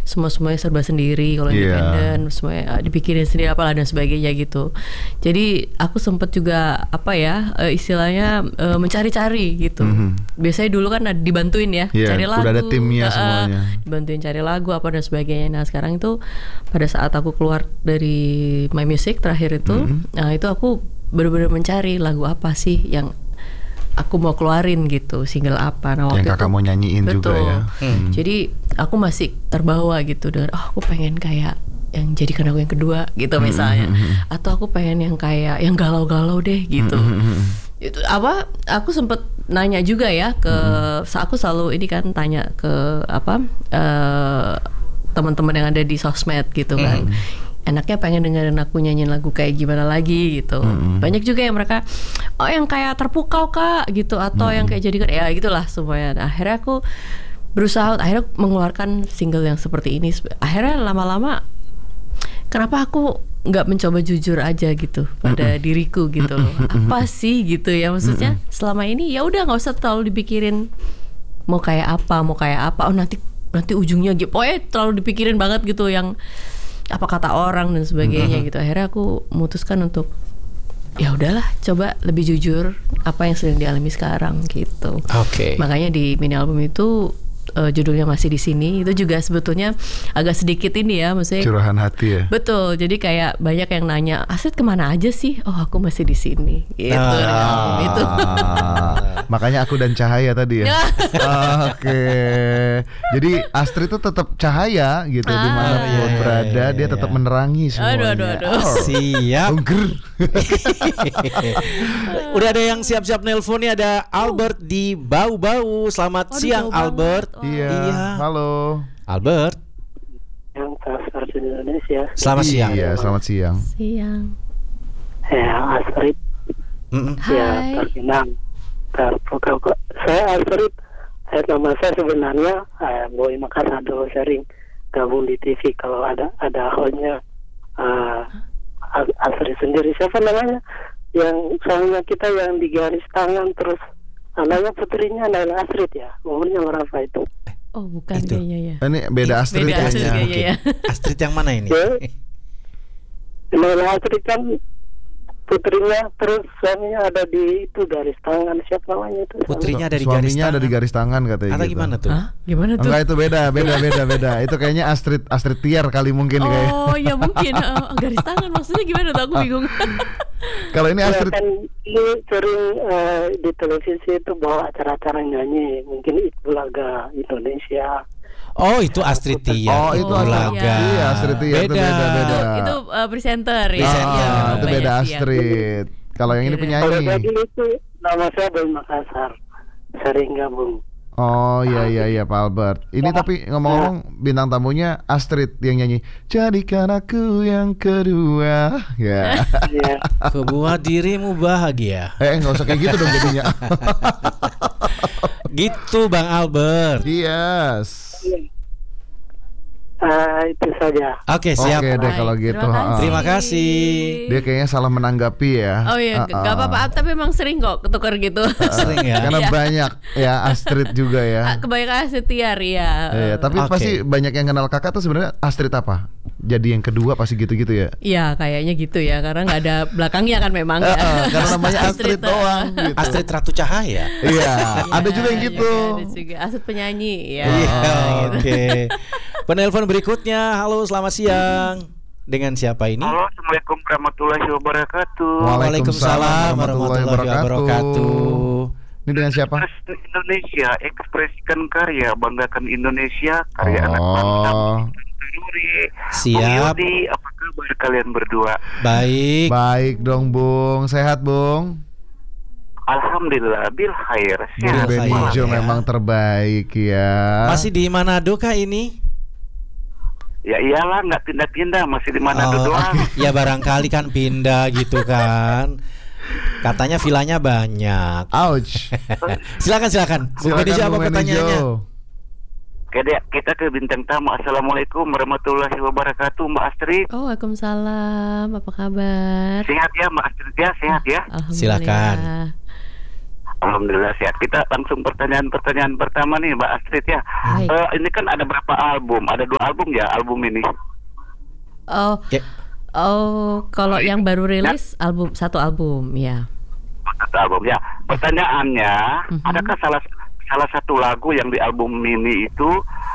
semuanya serba sendiri. Kalau independen semuanya dipikirin sendiri apalah dan sebagainya gitu. Jadi aku sempet juga istilahnya mencari-cari gitu. Biasanya dulu kan dibantuin ya, cari lagu. Udah ada timnya semuanya. Dibantuin cari lagu apa dan sebagainya. Nah sekarang itu pada saat aku keluar dari My Music terakhir itu, nah itu aku benar-benar mencari lagu apa sih yang aku mau keluarin gitu, single apa. Nah, waktu yang kakak mau nyanyiin betul. juga ya. Jadi aku masih terbawa gitu dengan aku pengen kayak yang jadikan aku yang kedua gitu misalnya, atau aku pengen yang kayak yang galau-galau deh gitu. Itu aku sempet nanya juga ya ke aku selalu ini kan tanya ke teman-teman yang ada di sosmed gitu kan. Enaknya pengen dengerin aku nyanyiin lagu kayak gimana lagi gitu. Banyak juga yang mereka yang kayak terpukau Kak gitu, atau yang kayak jadikan ya gitulah semuanya. Nah, akhirnya aku berusaha akhirnya mengeluarkan single yang seperti ini. Akhirnya lama-lama kenapa aku nggak mencoba jujur aja gitu pada diriku gitu loh. Apa sih gitu ya, maksudnya selama ini ya udah nggak usah terlalu dipikirin mau kayak apa. Oh nanti ujungnya gitu. Pokoknya terlalu dipikirin banget gitu yang apa kata orang dan sebagainya gitu. Akhirnya aku memutuskan untuk ya udahlah, coba lebih jujur apa yang sedang dialami sekarang gitu. Makanya di mini album itu judulnya Masih di Sini itu juga sebetulnya agak sedikit ini ya, maksudnya curahan hati ya. Betul. Jadi kayak banyak yang nanya, Astrid kemana aja sih? Oh aku masih di sini gitu. Itu. Makanya Aku dan Cahaya tadi ya. Oke. Jadi Astrid itu tetap cahaya gitu, dimanapun berada dia tetap menerangi semuanya. Aduh. Siap. Udah ada yang siap-siap nelpon nih, ada Albert di Bau-Bau. Selamat siang Albert. Iya. Halo Albert. Yang versi Indonesia. Selamat siang. Iya, selamat siang. Ya, Astrid. Ya, terkenal. Saya Astrid. Nama saya sebenarnya Boy Makassar, sering gabung di TV kalau ada hostnya Astrid sendiri. Siapa namanya? Yang suaminya kita yang di garis tangan terus anaknya putrinya Naila Astrid ya. Umurnya berapa itu? Oh bukan itu. Kayaknya ya. Ini beda Astrid kayaknya. Ya. Astrid yang mana ini? Naila Astrid kan putrinya, terus suaminya ada di itu garis tangan. Siapa namanya itu? Putrinya ada di suaminya ada di garis tangan katanya. Atau gitu. gimana tuh? Gimana tuh? Enggak, itu beda. Itu kayaknya Astrid Tiar kali mungkin kayak. Oh ya mungkin garis tangan maksudnya gimana tuh, aku bingung. Kalau ini Astrid kan ini sering di televisi itu bawa acara-acara nyanyi, mungkin itu laga Indonesia. Oh itu Astrid Tiar. Oh itu laga. Iya, Astrid Tiar itu beda. Itu presenter ya. Itu beda Astrid. Kalau yang ini penyanyi. Kalau tadi itu nama saya Boy Makassar, sering gabung. Oh iya Pak Albert. Ini tapi ngomong-ngomong bintang tamunya Astrid yang nyanyi Jadikan Aku Yang Kedua. Ya. Ku buat dirimu bahagia. Nggak usah kayak gitu dong jadinya. Gitu Bang Albert. Yes. Itu saja. Oke, siap. Oke deh kalau gitu. Terima kasih. Dia kayaknya salah menanggapi ya. Oh iya, nggak apa-apa. Tapi emang sering kok ketukar gitu. Sering ya. Karena banyak ya Astrid juga ya. Kebanyakan Astrid Tiar ya. Tapi pasti banyak yang kenal kakak tuh sebenarnya Astrid apa? Jadi yang kedua pasti gitu-gitu ya. Iya kayaknya gitu ya, karena nggak ada belakangnya kan memang. Karena namanya Astrid doang. Gitu. Astrid Ratu Cahaya. Iya. Ada juga yang gitu. Ada juga Astrid penyanyi. Iya. Oke. Penelpon berikutnya. Halo, selamat siang. Dengan siapa ini? Halo, Assalamualaikum warahmatullahi wabarakatuh. Waalaikumsalam warahmatullahi wabarakatuh. Ini dengan siapa? Indonesia, ekspresikan karya, banggakan Indonesia, karya anak bangsa. Siap. Yudi, apa kabar kalian berdua? Baik dong Bung. Sehat Bung? Alhamdulillah, bil khair. Benijo memang terbaik ya. Masih di Manado kah ini? Ya iyalah, nggak pindah-pindah, masih di Manado doang. Ya barangkali kan pindah gitu kan. Katanya vilanya banyak. Ouch. Silakan. Bung Benijo, apa pertanyaannya? Oke deh, kita ke bintang tamu. Assalamualaikum warahmatullahi wabarakatuh, Mbak Astrid. Oh, waalaikumsalam. Apa kabar? Sehat ya, Mbak Astrid ya, sehat ya. Silakan. Alhamdulillah sehat. Kita langsung pertanyaan pertama nih Mbak Astrid ya. Ini kan ada berapa album? Ada 2 album ya album ini. Kalau yang baru rilis satu album ya. Satu album ya. Pertanyaannya, adakah salah satu lagu yang di album ini itu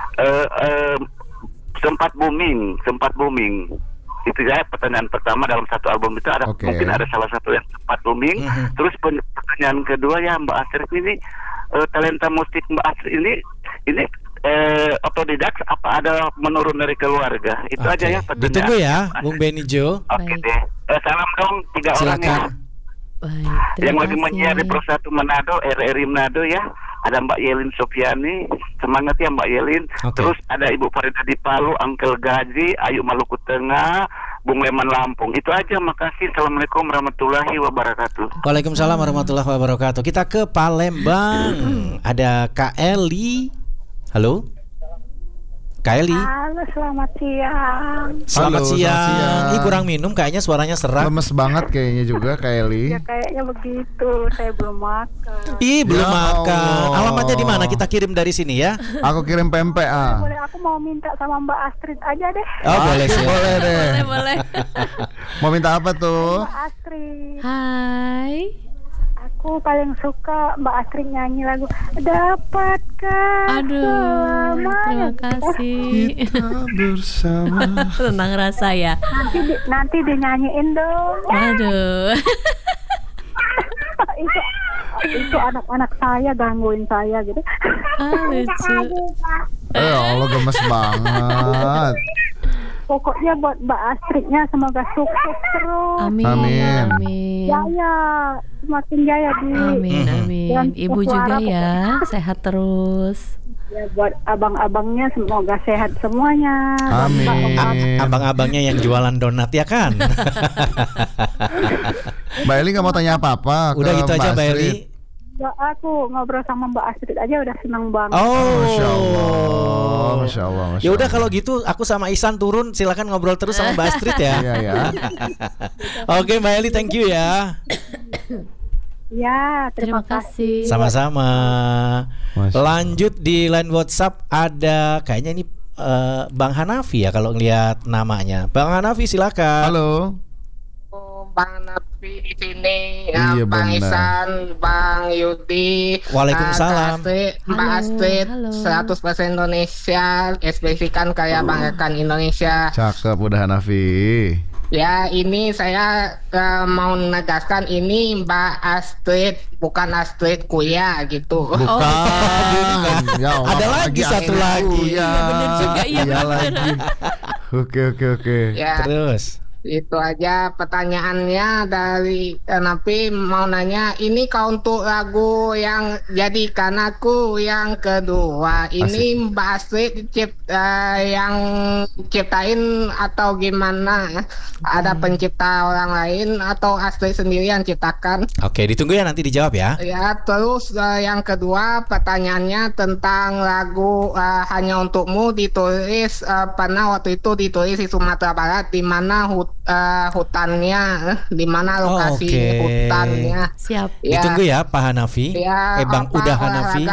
sempat booming? Itu ya pertanyaan pertama dalam satu album itu ada mungkin ada salah satu yang sempat booming. Terus pertanyaan kedua ya Mbak Astrid ini talenta musik Mbak Astrid ini otodidak apa ada menurun dari keluarga? Itu aja ya pertanyaan. Ditunggu ya Bung Benny Jo. Oke deh. Salam dong 3 orang ya. Baik, yang lagi menyiar di Pro 1 Manado, RRI Manado ya. Ada Mbak Yelin Sofiani, semangat ya Mbak Yelin. Terus ada Ibu Farida di Palu, Uncle Gaji, Ayu Maluku Tengah, Bung Leman Lampung. Itu aja, makasih. Assalamualaikum warahmatullahi wabarakatuh. Waalaikumsalam warahmatullahi wabarakatuh. Kita ke Palembang. Ada Kak Eli. Halo Kak Eli. Halo, selamat siang. Selamat siang. Ih, kurang minum kayaknya, suaranya serak. Lemes banget kayaknya juga Kak Eli. Ya kayaknya begitu, saya belum makan. Ih, belum makan. Allah. Alamatnya di mana? Kita kirim dari sini ya. Aku kirim pempek Boleh, aku mau minta sama Mbak Astrid aja deh. Oh, boleh sih. Boleh deh. Boleh. Mau minta apa tuh? Mbak Astrid, Hai. aku paling suka Mbak Astrid nyanyi lagu Dapatkah Aduh, terima selamanya. kasih. Kita bersama. Tentang rasa ya. Nanti dinyanyiin dong. Aduh. itu anak-anak saya gangguin saya gitu. Lucu. Allah gemes banget. Pokoknya buat Mbak Astridnya semoga sukses terus. Amin. Amin. Amin. Jaya, semakin jaya di. Amin, amin. Dan Ibu juga ya, sehat terus. Ya, buat abang-abangnya semoga sehat semuanya. Amin. Abang-abangnya yang jualan donat ya kan? Mbak Eli nggak mau tanya apa-apa. Udah ke gitu aja Mbak Eli. Astrid. Ya, aku ngobrol sama Mbak Astrid aja udah senang banget. Oh, Masya Allah, Masya Allah. Ya udah kalau gitu aku sama Ihsan turun, silakan ngobrol terus sama Mbak Astrid ya. Iya ya. Oke Mbak Eli, thank you ya. Ya, Terima kasih. Sama-sama. Masya Allah. Lanjut di line WhatsApp ada kayaknya ini Bang Hanafi ya kalau ngelihat namanya. Bang Hanafi silakan. Halo. Bang Nafi di sini, Iya, Bang benar. Ihsan, Bang Yudi, Waalaikumsalam. Mbak Astrid, halo. 100% Indonesia, ekspresikan karya banggakan Indonesia. Cakep udah Hanafi. Ya, ini saya mau menegaskan ini Mbak Astrid, bukan Astrid Kuya gitu. Bukan. Ya Allah, Ada lagi satu Astrid lagi. Kuya. Iya, bener juga, iya, bener. lagi. Oke. Ya, Terus. itu aja pertanyaannya dari Napi mau nanya ini kau untuk lagu yang jadikan aku yang kedua ini Mbak Astrid yang ciptain atau gimana? Ada pencipta orang lain atau Astrid sendiri yang ciptakan? Oke, ditunggu ya nanti dijawab ya. Ya, terus yang kedua pertanyaannya tentang lagu Hanya Untukmu ditulis pernah waktu itu ditulis di Sumatera Barat di mana hutannya di mana lokasi Oke. hutannya. Siap. Ya, Ditunggu ya Pak Hanafi. ya, Bang apa Udah Hanafi.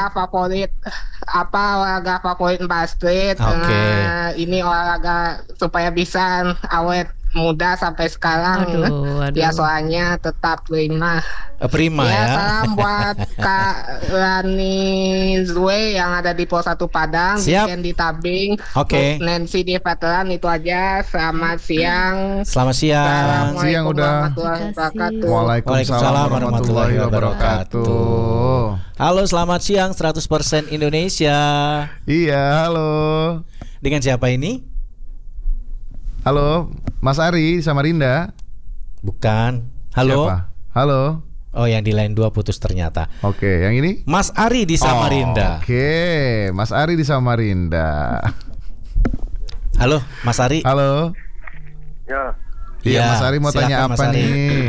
olahraga favorit Mbak Astrid. Oke. Ini olahraga supaya bisa awet muda sampai sekarang. Aduh. Ya soalnya tetap prima. Prima Ya, ya. salam buat Kak Rani Zue yang ada di Pos 1 Padang, Siap. Weekend di Tabing. Oke. Nancy di Veteran itu aja. Selamat siang. Selamat siang. Assalamualaikum Siang udah. warahmatullahi wabarakatuh. Waalaikumsalam warahmatullahi wabarakatuh. Halo, selamat siang 100% Indonesia. Iya, halo. Dengan siapa ini? Halo, Mas Ari di Samarinda. Bukan. Halo. Siapa? Halo. Oh, yang di line 2 putus ternyata. Oke, yang ini? Mas Ari di Samarinda. Oke, Mas Ari di Samarinda. Halo, Mas Ari. Halo. Ya, Iya, Iya, Mas Ari mau silakan, tanya Mas apa Ari. nih?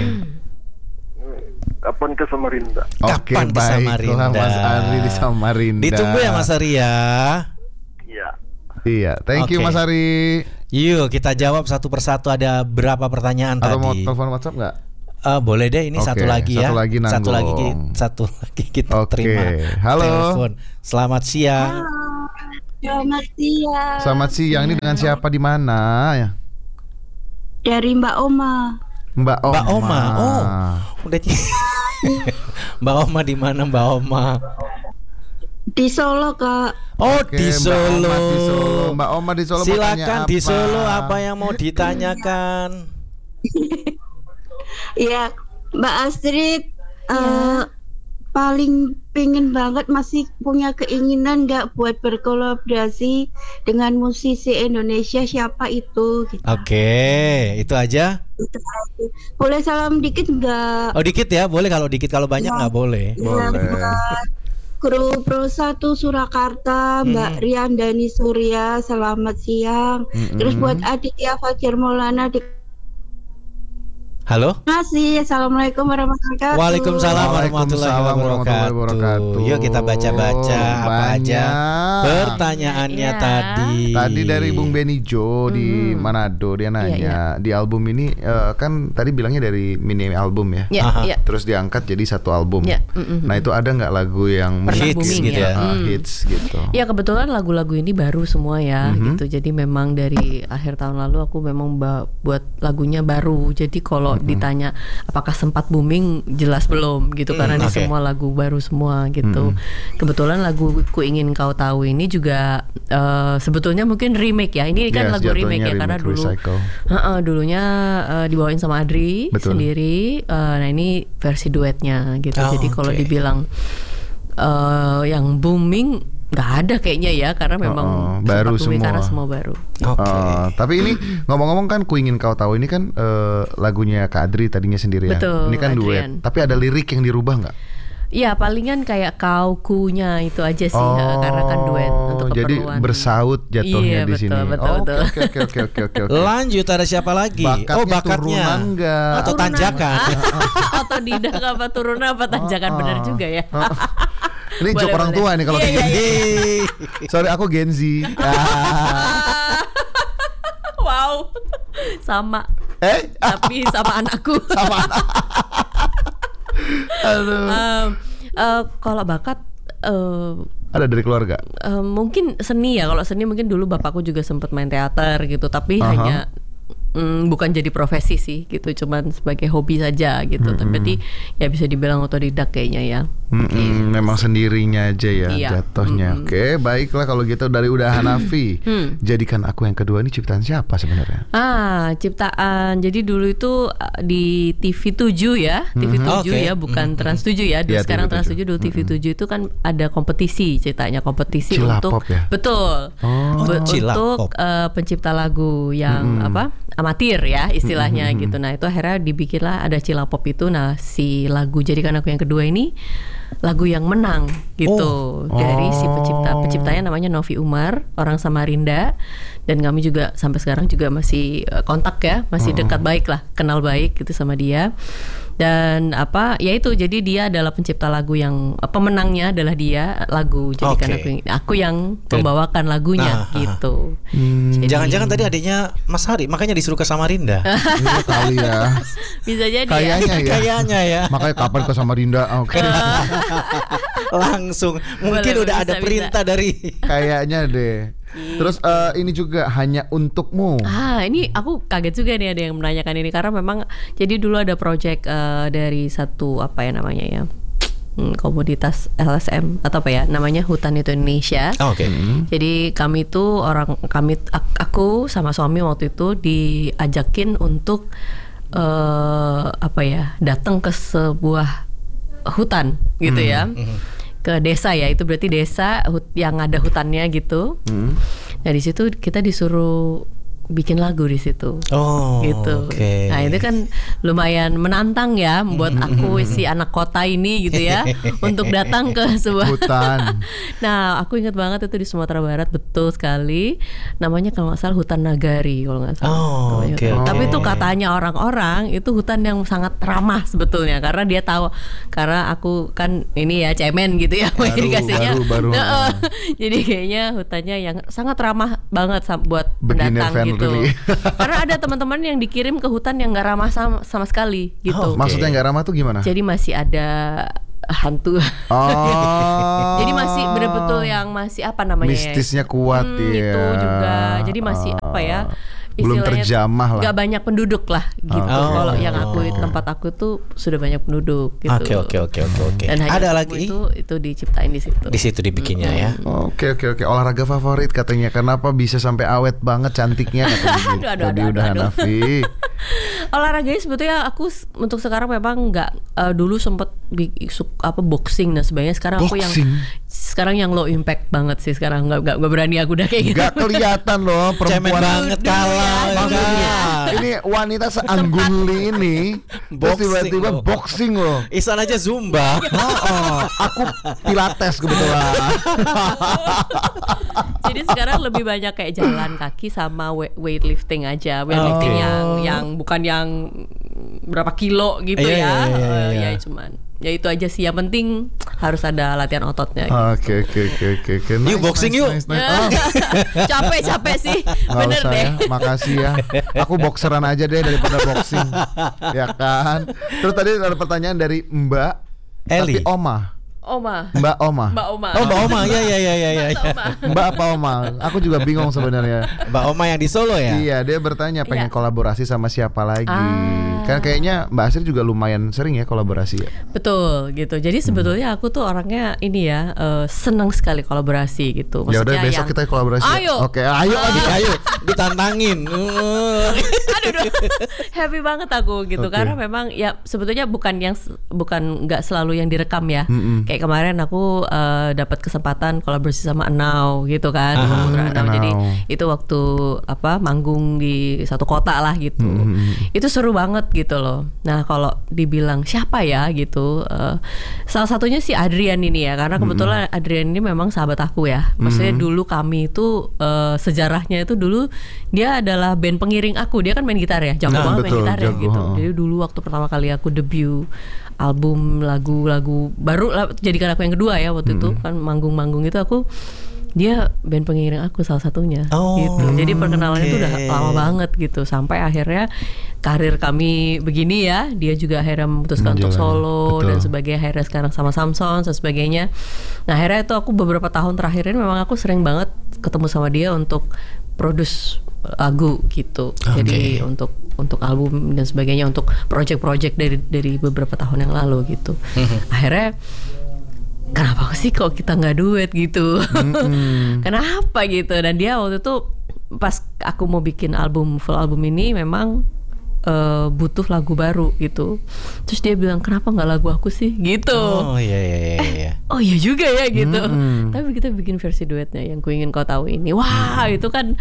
kapan ke Samarinda? Oke, Kapan ke baiklah Samarinda? Mas Ari di Samarinda. Ditunggu ya Mas Ari ya. Iya. Iya, thank you Oke. Mas Ari. Yuk kita jawab satu persatu. Ada berapa pertanyaan Atau mau tadi? telepon WhatsApp nggak? Boleh deh, ini satu lagi ya. Satu lagi kita terima. Halo. Telepon. Selamat siang. Selamat siang. Selamat siang. Ini dengan siapa di mana ya? Dari Mbak Oma. Mbak Oma. Oh, udah. Mbak Oma di mana Mbak Oma? Di Solo, Kak. Oh, di Solo. Mbak Oma di Solo. Silakan di Solo, apa yang mau ditanyakan? Iya, Mbak Astrid, paling pengen banget, masih punya keinginan nggak buat berkolaborasi dengan musisi Indonesia, siapa itu? Gitu. Oke, itu aja. Boleh salam dikit nggak? Oh, dikit ya, boleh. Kalau dikit, kalau banyak nggak boleh. Kru Pro 1 Surakarta, Mbak Rian Dani Surya, selamat siang. Terus buat Aditya Fajar Maulana di Halo. Terima kasih. Assalamualaikum warahmatullahi wabarakatuh. Waalaikumsalam warahmatullahi wabarakatuh. Yuk kita baca-baca apa aja pertanyaannya tadi. Tadi dari Bung Benijo di Manado, dia nanya di album ini kan tadi bilangnya dari mini album ya. Terus diangkat jadi satu album. Nah itu ada nggak lagu yang hits gitu ya? Hits gitu. Ya kebetulan lagu-lagu ini baru semua ya gitu. Jadi memang dari akhir tahun lalu aku memang buat lagunya baru. Jadi kalau ditanya apakah sempat booming, jelas belum gitu, karena ini semua lagu baru semua gitu. Kebetulan lagu Ku Ingin Kau Tahu ini juga sebetulnya mungkin remake ya. Ini kan lagu remake ya, karena dulunya dibawain sama Adri sendiri. Nah ini versi duetnya gitu. Jadi kalau dibilang yang booming nggak ada kayaknya ya, karena memang baru semua. Karena semua baru. Tapi ini ngomong-ngomong kan Ku Ingin Kau Tahu ini kan lagunya Kak Adri tadinya sendiri ya. Betul, ini kan duet. Tapi ada lirik yang dirubah nggak? Iya, palingan kayak kau kunya itu aja sih, karena kan duet untuk keperluan. Jadi bersaut jatuhnya di sini. Betul. Oke. Lanjut, ada siapa lagi? Bakatnya turunan nggak? Atau tanjakan? Otodidak apa turunan apa tanjakan, benar juga ya. Ini jok orang tua nih kalau kayak gini. Sorry, aku Gen Z. Wow, sama. Tapi sama anakku. Sama anak. Kalau bakat ada dari keluarga. Mungkin seni ya. Kalau seni mungkin dulu bapakku juga sempat main teater gitu. Tapi hanya bukan jadi profesi sih gitu, cuman sebagai hobi saja gitu. Tapi ya bisa dibilang otodidak kayaknya ya. Memang sendirinya aja ya jatuhnya. Oke, baiklah kalau gitu. Dari Uda Hanafi, Jadikan Aku Yang Kedua ini ciptaan siapa sebenarnya? Ciptaan, jadi dulu itu di TV7 ya, TV7 ya, bukan Trans7 ya. Dulu sekarang Trans7, dulu TV7 itu kan ada kompetisi, ceritanya kompetisi Cilapop untuk ya? Betul. Untuk pencipta lagu yang amatir ya istilahnya gitu. Nah itu akhirnya dibikinlah ada Cilapop itu. Nah si lagu Jadikan Aku Yang Kedua ini lagu yang menang gitu dari si penciptanya namanya Novi Umar, orang Samarinda, dan kami juga sampai sekarang juga masih kontak ya, masih dekat baik lah, kenal baik gitu sama dia. Dan ya itu, jadi dia adalah pencipta lagu yang pemenangnya adalah dia, lagu Jadikan Aku yang membawakan lagunya gitu. Jangan-jangan tadi adiknya Mas Hari, makanya disuruh ke Samarinda. Iya kali ya. Bisa jadi Kayaknya ya. Makanya kapan ke Samarinda? Langsung mungkin udah ada perintah dari kayaknya deh. Terus ini juga Hanya Untukmu. Ini aku kaget juga nih ada yang menanyakan ini, karena memang jadi dulu ada project dari satu komoditas LSM atau apa ya namanya, Hutan Itu Indonesia. Jadi kami itu aku sama suami waktu itu diajakin untuk datang ke sebuah hutan gitu ya. Ke desa ya, itu berarti desa yang ada hutannya gitu. Nah di situ kita disuruh bikin lagu di situ. Gitu. Nah itu kan lumayan menantang ya buat aku si anak kota ini gitu ya untuk datang ke sebuah hutan. Nah aku ingat banget itu di Sumatera Barat, betul sekali. Namanya kalau nggak salah Hutan Nagari kalau nggak salah. Tapi itu katanya orang-orang itu hutan yang sangat ramah sebetulnya, karena dia tahu, karena aku kan ini ya cemen gitu ya irigasinya. Baru. Jadi kayaknya hutannya yang sangat ramah banget buat pendatang gitu. gitu. really. Karena ada teman-teman yang dikirim ke hutan yang nggak ramah sama sekali gitu. Maksudnya nggak ramah tuh gimana? Jadi masih ada hantu. Jadi masih betul-betul yang masih apa namanya? Mistisnya kuat ya. Itu juga. Jadi masih apa ya? Belum terjamah lah. Gak banyak penduduk lah gitu. Kalau yang tempat aku tuh sudah banyak penduduk gitu. Oke. Dan ada lagi itu diciptain di situ. Di situ dibikinnya ya. Oke. Olahraga favorit katanya. Kenapa bisa sampai awet banget cantiknya katanya. Tadi udah Hanafi. Olahraganya sebetulnya aku untuk sekarang memang nggak dulu sempet boxing dan sebagainya. Sekarang aku yang low impact banget sih sekarang, nggak berani aku udah kayak gitu. Nggak kelihatan loh perempuan banget kalah. Ini wanita seangguli ini terus tiba-tiba boxing loh. Isan aja zumba. Aku pilates kebetulan. Jadi sekarang lebih banyak kayak jalan kaki sama weightlifting aja. Weightlifting yang bukan yang berapa kilo gitu ya. Ya cuman ya itu aja sih, yang penting harus ada latihan ototnya gitu. Oke. Yuk boxing yuk. Capek sih. Bener deh. Ya. Makasih ya. Aku boxeran aja deh daripada boxing. Ya kan. Terus tadi ada pertanyaan dari Mbak Eli. Tapi Mbak Oma. Oh, Mbak Oma. Ya. Mbak apa Oma? Aku juga bingung sebenarnya. Mbak Oma yang di Solo ya? Iya, dia bertanya pengen kolaborasi sama siapa lagi. Kan kayaknya Mbak Astrid juga lumayan sering ya kolaborasi ya. Betul gitu. Jadi sebetulnya aku tuh orangnya ini ya senang sekali kolaborasi gitu. Ya udah besok kita kolaborasi. Ayo. Oke, ayo ditantangin. Aduh. Happy banget aku gitu karena memang ya sebetulnya bukan nggak selalu yang direkam ya. Kayak kemarin aku dapat kesempatan kolaborasi sama Enau gitu kan, Putra Enau. Jadi itu waktu manggung di satu kota lah gitu. Itu seru banget gitu loh. Nah kalau dibilang siapa ya gitu, salah satunya si Adrian ini ya, karena kebetulan Adrian ini memang sahabat aku ya. Maksudnya dulu kami itu sejarahnya itu dulu dia adalah band pengiring aku. Dia kan main gitar ya, jago banget main gitar ya gitu. Jadi dulu waktu pertama kali aku debut album lagu-lagu baru jadikan aku yang kedua ya waktu itu kan manggung-manggung itu dia band pengiring aku salah satunya gitu. Jadi perkenalan itu udah lama banget gitu sampai akhirnya karir kami begini ya. Dia juga akhirnya memutuskan untuk solo dan sebagainya, akhirnya sekarang sama Samson dan sebagainya. Nah akhirnya itu aku beberapa tahun terakhir ini memang aku sering banget ketemu sama dia untuk produce lagu gitu. Jadi untuk album dan sebagainya, untuk project-project dari beberapa tahun yang lalu gitu. Akhirnya kenapa sih kok kita nggak duet gitu? Kenapa gitu? Dan dia waktu itu pas aku mau bikin full album ini memang butuh lagu baru gitu. Terus dia bilang kenapa nggak lagu aku sih gitu. Oh iya. Oh iya juga ya gitu. Tapi kita bikin versi duetnya yang Ku Ingin Kau Tahu ini. Wah itu kan.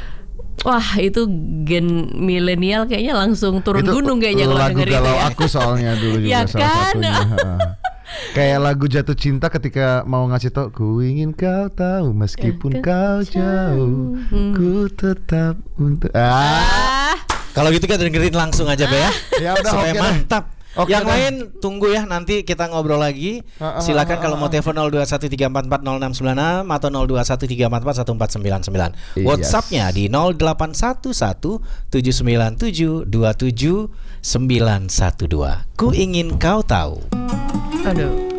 Wah itu gen milenial kayaknya langsung turun gunung kayaknya kalau dengerin itu. Lagu galau aku soalnya dulu juga salah satunya. Kayak lagu jatuh cinta ketika mau ngasih tau Ku ingin kau tahu meskipun kau jauh ku tetap untuk Kalau gitu kita dengerin langsung aja Be ya. Ya udah supaya mantap. Yang lain tunggu ya, nanti kita ngobrol lagi. Silakan kalau mau telepon 0213440696 atau 0213441499. WhatsApp-nya di 081179727912. Ku Ingin Kau Tahu. Aduh.